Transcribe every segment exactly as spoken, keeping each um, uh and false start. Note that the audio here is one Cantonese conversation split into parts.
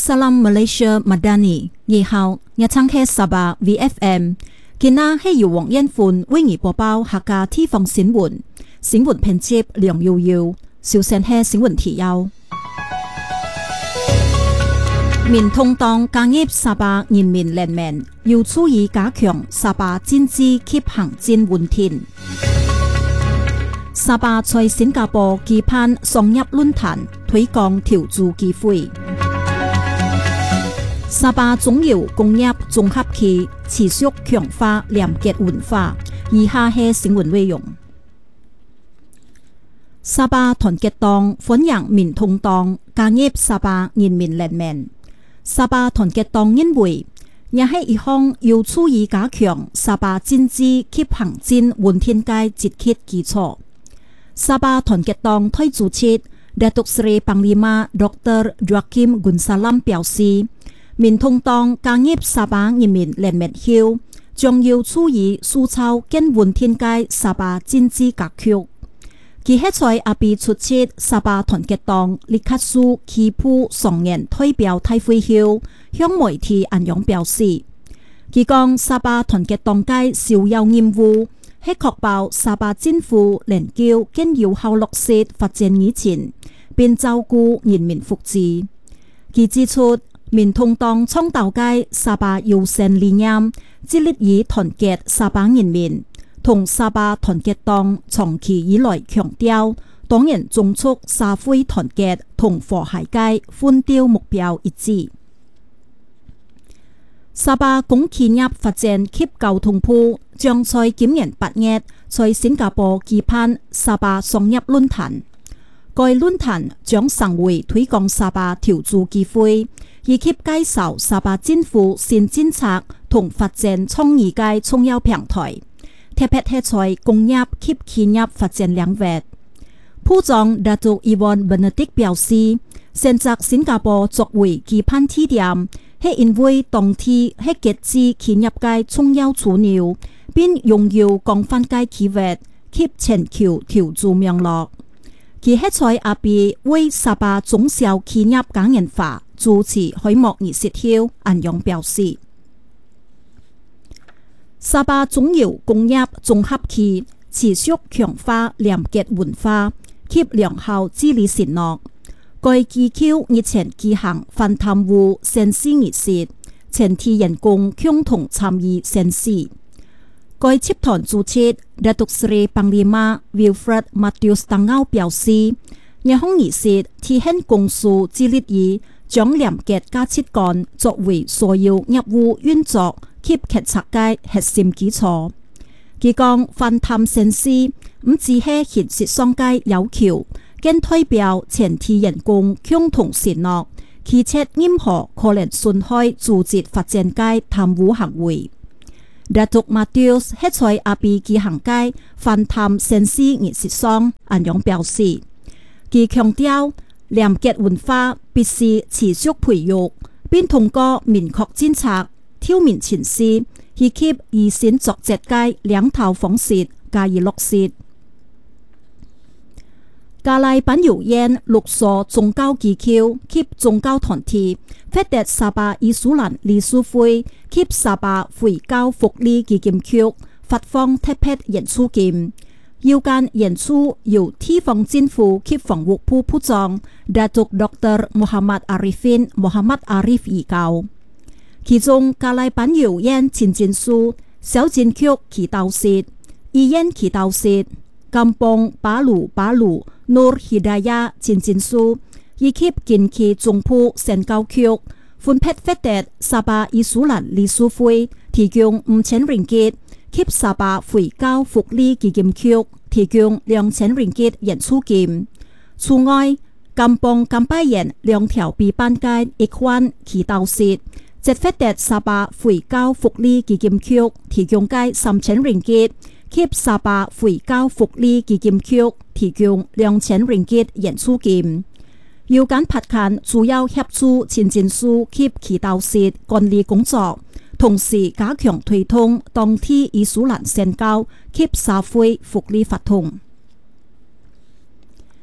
Salam Malaysia Madani， 你好，我唱係沙巴 V F M。今日係由黃恩歡為你播報客家地方新聞，新聞編輯梁悠悠，首先係新聞提要。民通黨加入沙巴人民聯盟，要注意加強沙巴經濟及行政穩定。沙巴在新加坡舉辦商業論壇，推廣投資機會。沙巴中油工業綜合區持續強化廉潔文化。以下係新聞內容。沙巴團結黨歡迎民通黨加入沙巴人民聯盟。沙巴團結黨認為，也係一項要注意加強沙巴經濟及行政穩定嘅積極基礎。沙巴團結黨推主席 Datuk Seri Panglima Doktor Joaquim Gunsalam 表示，民通黨加入沙巴人民聯盟後，將要注意塑造更穩定嘅沙巴經濟格局。佢喺在阿比出席沙巴團結黨立卡蘇起步雙年推表大會後，向媒體安陽表示，佢講沙巴團結黨嘅首要任務係確保沙巴政府能夠更有效落實發展議程，並照顧人民福祉。佢指出，民通黨倡導嘅沙巴優先理念，致力於團結沙巴人民，同沙巴團結黨長期以來強調，黨人中促社會團結同和諧嘅奮鬥目標一致。沙巴公企業發展及交通部將在今年八月在新加坡舉辦沙巴商業論壇。該論壇將成為推廣沙巴投資機會，以及介紹沙巴政府新政策同發展創意嘅重要平台，特別係在工業及企業發展領域。部長 Datuk Ewan Benedict 表示，選擇新加坡作為舉辦地點，係因為當地係極致企業嘅重要樞紐，並擁有廣泛嘅機會及全球投資網絡。佢喺在阿比為沙巴中小企業講人法主持開幕儀式後，安陽表示，沙巴中油工業綜合區持續強化廉潔文化及良好治理承諾。該機構日前舉行反貪污宣誓儀式，全體員工共同參與宣誓。該集團主席 Datuk Seri Panglima Wilfred Matius Tangau 表示，呢項儀式體現公司致力於將廉潔價值觀作為所有業務運作及決策嘅核心基礎。佢講反貪宣誓唔只係形式上嘅要求，更代表全體員工共同承諾，拒絕任何可能損害組織發展嘅貪污行為。Datuk Matius 喺在阿比舉行嘅反貪宣誓儀式上，安陽表示，佢強調廉潔文化必須持續培育，並通過明確政策、挑明情勢以及以身作則嘅兩套方式加以落實。加賴板油煙六所宗教機構及宗教團體發達沙巴伊斯蘭理事會及沙巴回教福利基金局發放特別援助金，有關援助由地方政府及房屋部部長 Datuk Doktor Muhammad Arifin Muhammad Arif 移交。其中加賴板油煙前進書小建局祈禱室、醫院祈禱室、Kampung Baru Baru Nur Hidayah 前進書以及近期中部宣教局分配發達沙巴伊斯蘭理事會提供五千ringgit，及沙巴回教福利基金局提供兩千ringgit援助金。此外，甘邦甘拜縣兩條被辦嘅一款祈禱室，則發達沙巴回教福利基金局提供嘅三千ringgit，及沙巴回教福利基金局提供兩千ringgit援助金。有關拍看主要協助前進書及祈禱室管理工作，同時加強推動當地伊斯蘭宣教及社會福利法通。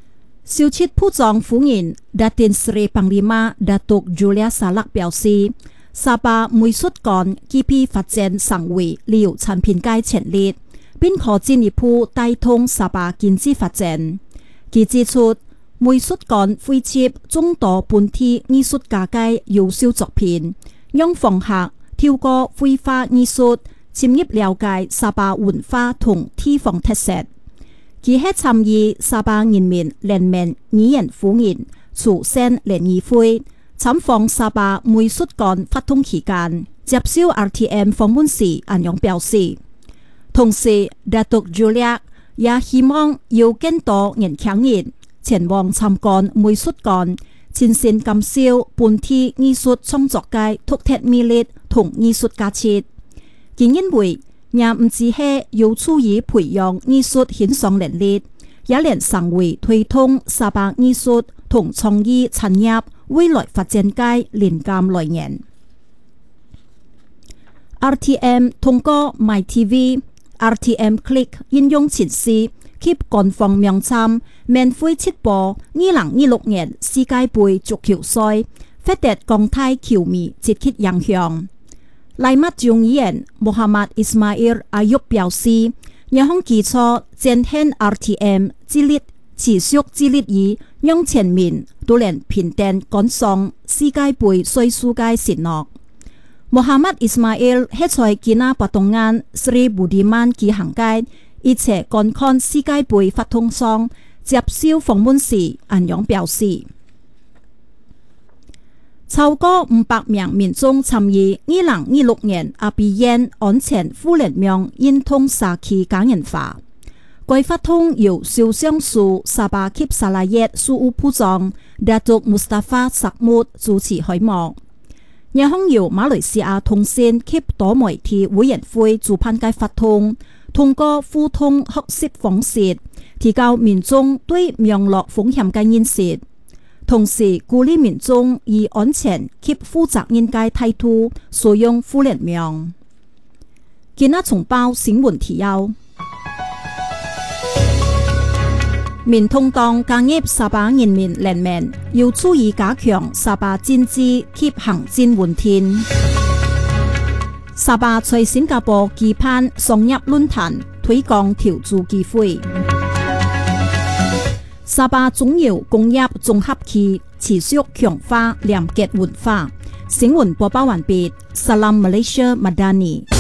消切ผู้จอง府人 Datin Sri Panglima Datuk Julia Salak 表示，沙巴每述幹基批發展成為了產品界潛力，並可進一步帶動沙巴經濟發展。佢指出，每述幹詼貼眾多本地藝術家嘅優秀作品，讓訪客透過繪畫藝術深入了解沙巴文化同地方特色。佢係參與沙巴人民聯盟語言府人慈善聯誼會參訪沙巴美術館發通期間，接受 R T M 訪問時，安陽表示，同時 Datuk Julia 也希望有更多年輕人前往參觀美術館，親身感受本地藝術創作嘅獨特魅力同藝術價值。佢認為，也唔只係有助於培養藝術欣賞能力，也能成為推動沙巴藝術同創意產業未來發展嘅靈感來源。R T M 通過 MyTV、R T M Click 應用程式及官方網站免費直播二零二六年世界盃足球賽，獲得廣大球迷積極影響。萊麥眾議員穆罕默伊斯馬伊爾阿育表示，一項基礎展現 R T M 致力持續致力於讓全民都能平等觀賞世界盃賽事嘅承諾。穆罕默伊斯馬伊爾喺在吉拿巴東岸斯里布迪曼舉行嘅一切觀看世界盃發通上接受訪問時，安陽表示，超過五百名民眾參與二零二六年阿比縣安全互聯網運動社區嘉年華。該發通由首相署沙巴及沙拉越事務部長 Datuk Mustafa Sakmud 主持開幕。一項由馬來西亞通訊及多媒體委員會主辦嘅發通，通過互通學習方式，提高民眾對網絡風險嘅認識。同時鼓勵民眾以安全及負責任嘅態度使用互聯網。今日重報新聞提要：民眾黨加入沙巴人民聯盟，要注意加強沙巴經濟及行政穩定。沙巴在新加坡舉辦商業論壇，推廣投資機會。沙巴中油工業綜合區持續強化廉潔文化。新聞播報完畢。Salam Malaysia Madani。